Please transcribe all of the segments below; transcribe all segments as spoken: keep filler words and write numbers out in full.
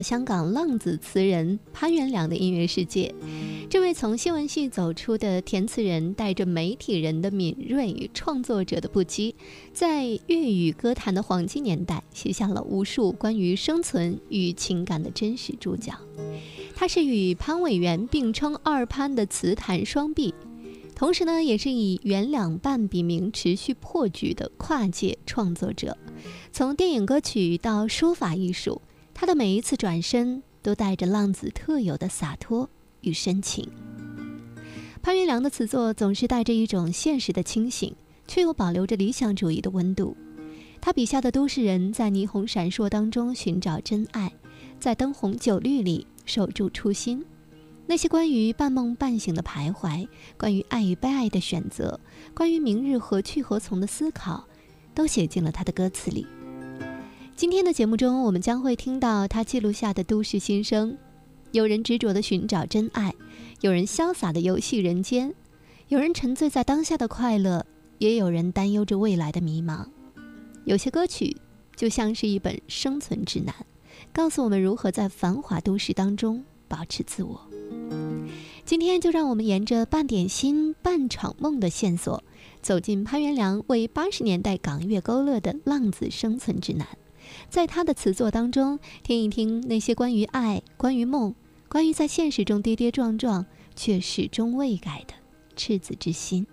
香港浪子词人潘元良的音乐世界。这位从新闻系走出的填词人，带着媒体人的敏锐与创作者的不羁，在粤语歌坛的黄金年代写下了无数关于生存与情感的真实注脚。他是与潘伟源并称二潘的词坛双璧，同时呢，也是以元两半笔名持续破局的跨界创作者。从电影歌曲到书法艺术，他的每一次转身都带着浪子特有的洒脱与深情。潘元良的词作总是带着一种现实的清醒，却又保留着理想主义的温度。他笔下的都市人在霓虹闪烁当中寻找真爱，在灯红酒绿里守住初心。那些关于半梦半醒的徘徊，关于爱与被爱的选择，关于明日何去何从的思考，都写进了他的歌词里。今天的节目中，我们将会听到他记录下的都市心声。有人执着地寻找真爱，有人潇洒地游戏人间，有人沉醉在当下的快乐，也有人担忧着未来的迷茫。有些歌曲就像是一本生存指南，告诉我们如何在繁华都市当中保持自我。今天就让我们沿着半点心半场梦的线索，走进潘元良为八十年代港乐勾勒的浪子生存指南，在他的词作当中听一听那些关于爱，关于梦，关于在现实中跌跌撞撞却始终未改的赤子之心。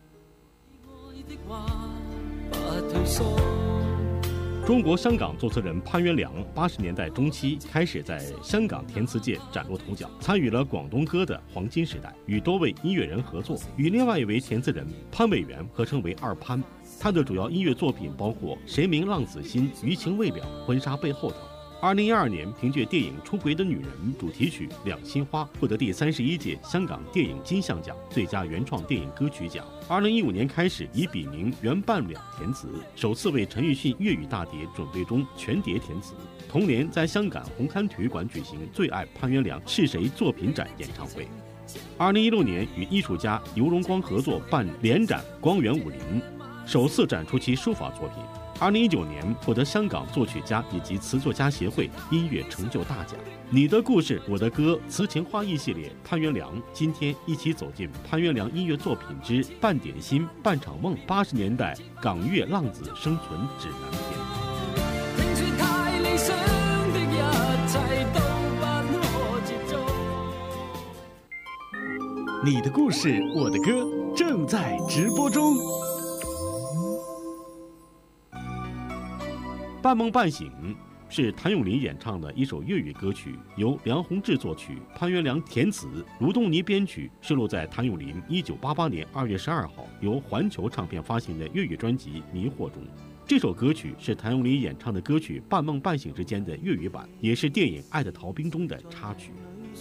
中国香港作词人潘元良八十年代中期开始在香港填词界崭露头角，参与了广东歌的黄金时代，与多位音乐人合作，与另外一位填词人潘伟源合称为二潘。他的主要音乐作品包括《谁明浪子心》《余情未了》《婚纱背后》等。二零一二年，凭借电影《出轨的女人》主题曲《两心花》获得第三十一届香港电影金像奖最佳原创电影歌曲奖。二零一五年开始以笔名袁半两填词，首次为陈奕迅粤语大碟《准备中》全碟填词。同年在香港红磡体育馆举行最爱潘元良是谁作品展演唱会。二零一六年与艺术家尤荣光合作办联展《光源五零》，首次展出其书法作品。二零一九年获得香港作曲家以及词作家协会音乐成就大奖。你的故事我的歌词情画意系列，潘元良，今天一起走进潘元良音乐作品之半点心半场梦，八十年代港乐浪子生存指南篇。 你的故事我的歌正在直播中。 半梦半醒是谭咏麟演唱的一首粤语歌曲，由梁鸿志作曲，潘元良填词，卢东尼编曲，收录在谭咏麟一九八八年二月十二号由环球唱片发行的粤语专辑《迷惑》中。这首歌曲是谭咏麟演唱的歌曲《半梦半醒》之间的粤语版，也是电影《爱的逃兵》中的插曲。